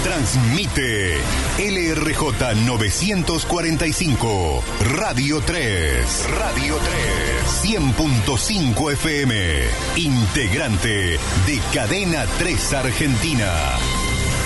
Transmite LRJ 945, Radio 3, Radio 3, 100.5 FM, integrante de Cadena 3 Argentina.